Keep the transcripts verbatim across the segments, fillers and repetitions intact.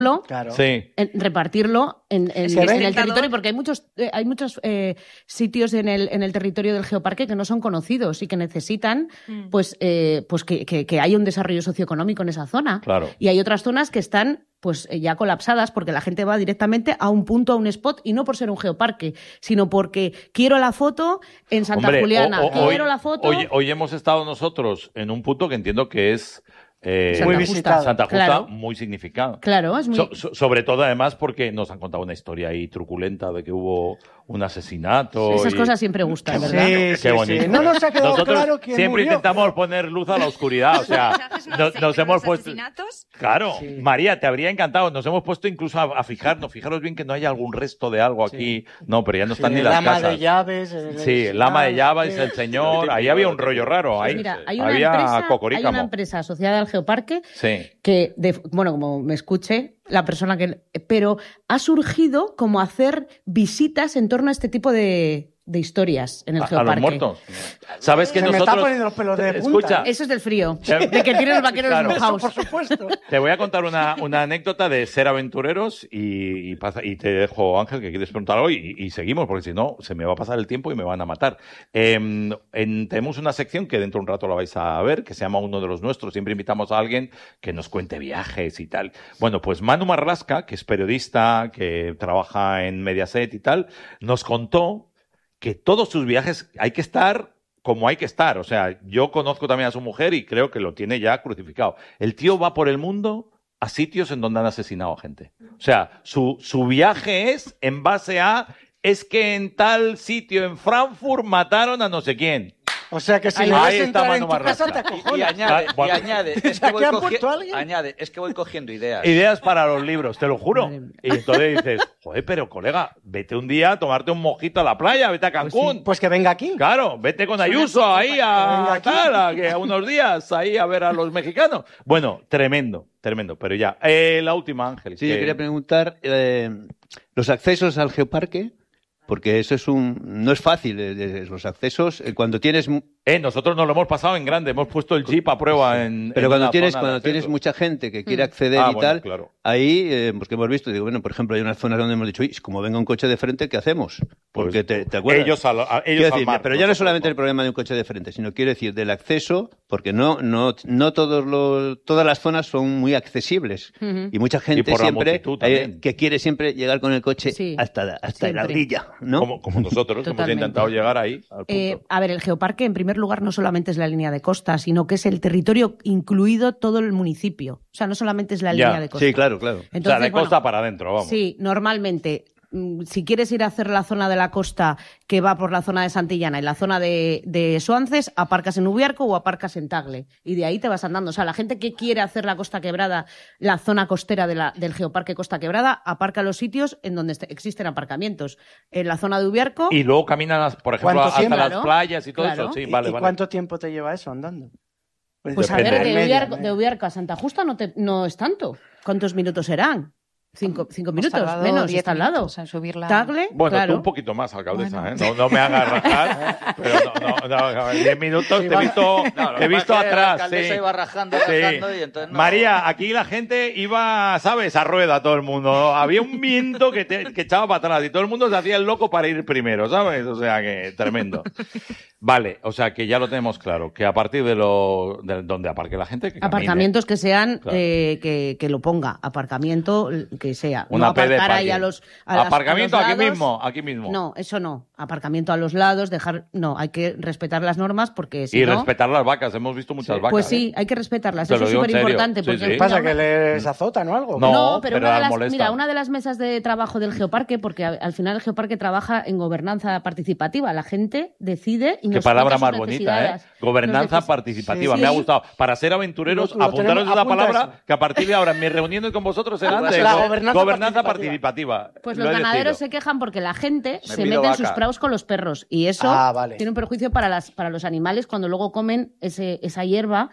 Claro. Sí. En, repartirlo en, en, Es que en el intentado... territorio, porque hay muchos, eh, hay muchos eh, sitios en el, en el territorio del geoparque que no son conocidos y que necesitan mm. pues, eh, pues que, que, que haya un desarrollo socioeconómico en esa zona. Claro. Y hay otras zonas que están pues ya colapsadas porque la gente va directamente a un punto, a un spot, y no por ser un geoparque, sino porque quiero la foto en Santa Hombre, Juliana, o, o, quiero hoy, la foto... Hoy, hoy hemos estado nosotros en un punto que entiendo que es... Eh, Santa muy Justa. visitado. Santa Justa, claro. muy significado. Claro, es muy... So, so, sobre todo, además, porque nos han contado una historia ahí truculenta de que hubo un asesinato. Esas y... cosas siempre gustan, Sí, ¿verdad? sí, Qué bonito. sí. No nos ha quedado Nosotros claro quién siempre murió. intentamos poner luz a la oscuridad, o sea, nos, nos hemos puesto... asesinatos? Claro, Sí. María, te habría encantado. Nos hemos puesto incluso a, a fijarnos. Fijaros bien que no haya algún resto de algo aquí. Sí. No, pero ya no están sí, ni el las ama casas. de llaves. El, Sí, el ama de llaves, el señor. Ahí había un rollo raro. Ahí Mira, hay una, había empresa, hay cocorícamo. una empresa asociada al geoparque Sí. que, de, bueno, como me escuche la persona que... Pero ha surgido como hacer visitas en torno a este tipo de, de historias en el ¿A, geoparque. ¿A los muertos? ¿Sabes que Se nosotros... me está poniendo los pelos de punta. Escucha. Eso es del frío, de que tienen los vaqueros Claro. mojados. Eso, por supuesto. Te voy a contar una, una anécdota de ser aventureros y, y, pasa, y te dejo, Ángel, que quieres preguntar algo y, y seguimos, porque si no, se me va a pasar el tiempo y me van a matar. Eh, en, tenemos una sección que dentro de un rato la vais a ver, que se llama Uno de los Nuestros. Siempre invitamos a alguien que nos cuente viajes y tal. Bueno, pues Manu Marlasca, que es periodista, que trabaja en Mediaset y tal, nos contó que todos sus viajes hay que estar... como hay que estar. O sea, yo conozco también a su mujer y creo que lo tiene ya crucificado. El tío va por el mundo a sitios en donde han asesinado a gente. O sea, su, su viaje es en base a... Es que en tal sitio en Frankfurt mataron a no sé quién. O sea que si Ahí le vas a está entrar en Manu tu casa, te Marlasca. Y, y acojonas. añade, y Bueno. añade, es que, ¿Aquí voy han cogi- puesto a alguien? añade, es que voy cogiendo ideas. Ideas para los libros, te lo juro. Madre mía. Y entonces dices, joder, pero colega, vete un día a tomarte un mojito a la playa, vete a Cancún. Pues que venga aquí. Claro, vete con Ayuso ahí Venga a, aquí. tal, a, que a unos días ahí a ver a los mexicanos. Bueno, tremendo, tremendo, pero ya. Eh, la última, Ángel. Sí, que- yo quería preguntar eh, los accesos al geoparque, porque eso es un no es fácil. eh, eh, los accesos eh, cuando tienes mu- Eh, nosotros nos lo hemos pasado en grande, hemos puesto el jeep a prueba en. pero en cuando una tienes zona de cuando tienes acceso. mucha gente que quiere acceder Ah, y bueno, tal, claro. ahí eh, porque hemos visto, digo, bueno, por ejemplo, hay unas zonas donde hemos dicho, "Uy, como venga un coche de frente, ¿qué hacemos?" Porque Pues, te, te acuerdas. Ellos al, a- ellos Quiero al decir, mar, pero ya no es nosotros solamente no. el problema de un coche de frente, sino quiero decir del acceso, porque no no no todos los todas las zonas son muy accesibles Ujú. y mucha gente por la siempre multitud eh, también. que quiere siempre llegar con el coche Sí, hasta hasta la siempre. orilla, ¿no? Como, como nosotros, hemos Totalmente. intentado llegar ahí al punto. Eh, a ver, el geoparque, en primer lugar, no solamente es la línea de costa, sino que es el territorio incluido todo el municipio. O sea, no solamente es la Ya. línea de costa. Sí, claro, claro. o sea, Entonces, de bueno, costa para adentro, vamos. Sí, normalmente, mm, si quieres ir a hacer la zona de la costa que va por la zona de Santillana y la zona de, de Suances, aparcas en Ubiarco o aparcas en Tagle. Y de ahí te vas andando. O sea, la gente que quiere hacer la Costa Quebrada, la zona costera de la, del geoparque Costa Quebrada, aparca en los sitios en donde est- existen aparcamientos. En la zona de Ubiarco... Y luego caminan, a- por ejemplo, ¿Cuánto hasta tiempo? las Claro, playas y todo claro. eso. Sí, ¿Y, vale, y vale. cuánto tiempo te lleva eso andando? Pues a Depende. ver, de Media, Ubiarco, media. de Ubiarco a Santa Justa no, te, no es tanto. ¿Cuántos minutos serán? Cinco, cinco Hemos minutos, tardado menos, diez está al lado. minutos en subir la- Tagle, Bueno, claro. tú un poquito más, alcaldesa, Bueno. ¿eh? No, no me hagas rajar, pero no, no, no, diez minutos te he visto, No, lo te he que visto pasa es que la atrás, alcaldesa sí. iba rajando, Sí. rajando, y entonces no- María, aquí la gente iba, ¿sabes? A rueda todo el mundo. Había un viento que, te, que echaba para atrás y todo el mundo se hacía el loco para ir primero, ¿sabes? O sea que tremendo. Vale, o sea que ya lo tenemos claro, que a partir de lo de donde aparque la gente, que camine. Aparcamientos que sean, Claro. eh, que, que lo ponga. Aparcamiento que sea. Una no P de aparcar ahí parking. a los, a las- Aparcamiento a los aquí lados. mismo, aquí mismo. No, eso no. Aparcamiento a los lados, dejar... No, hay que respetar las normas porque si y no... respetar las vacas, hemos visto muchas vacas. Pues ¿eh? sí, hay que respetarlas. Te Eso lo es digo en súper importante. serio. Sí, porque sí. ¿Qué pasa? mira, ¿Que les azotan o algo? No. No, pero, pero una, de las las, molesta. mira, una de las mesas de trabajo del geoparque, porque a- al final el geoparque trabaja en gobernanza participativa. La gente decide y Qué nos palabra cuenta más sus bonita, ¿eh? necesidades. Gobernanza Nos decis- participativa. Sí. Me ha gustado. Para ser aventureros, Lo- lo apuntaros tenemos- esa apunta palabra, eso. que a partir de ahora en mis reuniones con vosotros serán de La go- gobernanza gobernanza participativa. participativa. Pues Lo los he ganaderos se decidido. quejan porque la gente Me se pido mete en sus vaca. prados con los perros y eso Ah, vale. tiene un perjuicio para, las, para los animales cuando luego comen ese, esa hierba.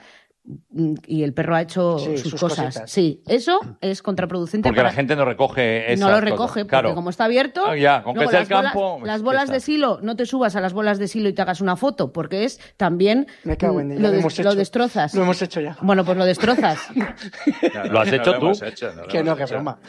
y el perro ha hecho Sí, sus, sus cosas. cositas. Sí, eso es contraproducente. Porque para... la gente no recoge esas no lo cosas. recoge, porque Claro. como está abierto, Ah, ya, con que luego sea las el bolas, campo, las ya bolas está. de silo, no te subas a las bolas de silo y te hagas una foto, porque es también Me cago en mm, ella, lo, lo des- hemos lo hecho. destrozas. Lo hemos hecho ya. Bueno, pues lo destrozas. No, no, ¿Lo has no hecho lo tú? hemos hecho, no lo Que hemos no, que hecho. broma.